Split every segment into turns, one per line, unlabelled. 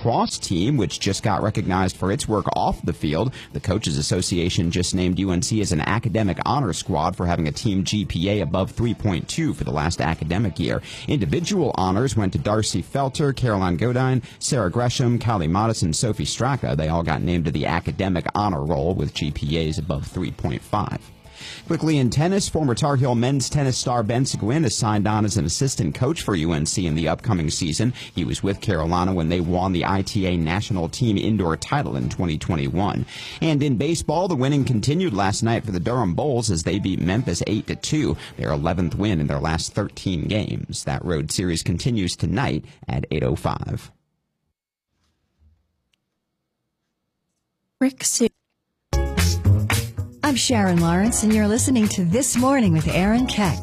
lacrosse team, which just got recognized for its work off the field. The Coaches Association just named UNC as an academic honor squad for having a team GPA above 3.2 for the last academic year. Individual honors went to Darcy Felter, Caroline Godine, Sarah Gresham, Kylie Modis, and Sophie Straka. They all got named to the academic honor roll with GPAs above 3.5. Quickly in tennis, former Tar Heel men's tennis star Ben Seguin is signed on as an assistant coach for UNC in the upcoming season. He was with Carolina when they won the ITA national team indoor title in 2021. And in baseball, the winning continued last night for the Durham Bulls as they beat Memphis 8-2, their 11th win in their last 13 games. That road series continues tonight at 8:05.
Rick Sue. I'm Sharon Lawrence, and you're listening to This Morning with Aaron Keck.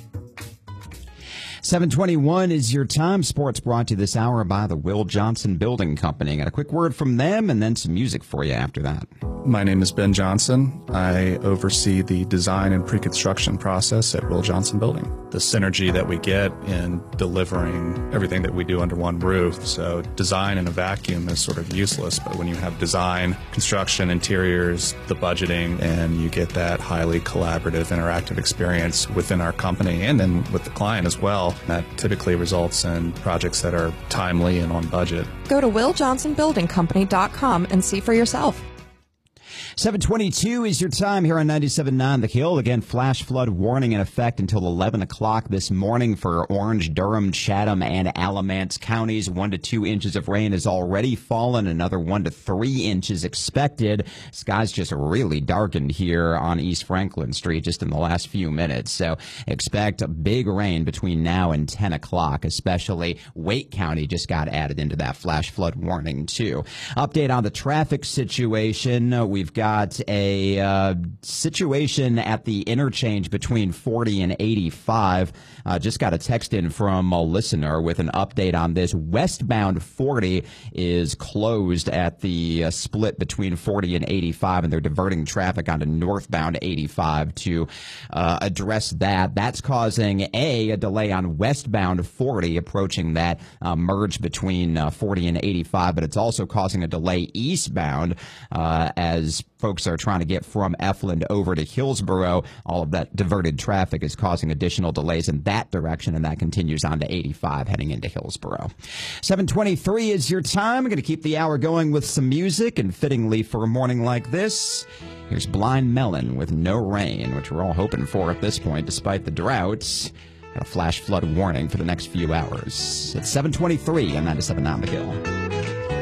7:21 is your time. Sports brought to you this hour by the Will Johnson Building Company. Got a quick word from them and then some music for you after that.
My name is Ben Johnson. I oversee the design and pre-construction process at Will Johnson Building. The synergy that we get in delivering everything that we do under one roof. So design in a vacuum is sort of useless, but when you have design, construction, interiors, the budgeting, and you get that highly collaborative, interactive experience within our company and then with the client as well, that typically results in projects that are timely and on budget.
Go to willjohnsonbuildingcompany.com and see for yourself.
7:22 is your time here on 97.9 The Hill. Again, flash flood warning in effect until 11 o'clock this morning for Orange, Durham, Chatham, and Alamance counties. 1 to 2 inches of rain has already fallen. Another 1 to 3 inches expected. Skies just really darkened here on East Franklin Street just in the last few minutes. So expect a big rain between now and 10 o'clock, especially Wake County just got added into that flash flood warning, too. Update on the traffic situation. We've got a situation at the interchange between 40 and 85. Just got a text in from a listener with an update on this. Westbound 40 is closed at the split between 40 and 85, and they're diverting traffic onto northbound 85 to address that. That's causing a delay on westbound 40 approaching that merge between 40 and 85, but it's also causing a delay eastbound as folks are trying to get from Efland over to Hillsborough. All of that diverted traffic is causing additional delays in that direction, and that continues on to 85 heading into Hillsborough. 7:23 is your time. I'm going to keep the hour going with some music, and fittingly for a morning like this, here's Blind Melon with No Rain, which we're all hoping for at this point, despite the droughts. Got a flash flood warning for the next few hours. It's 7:23 on 97.9 The Hill.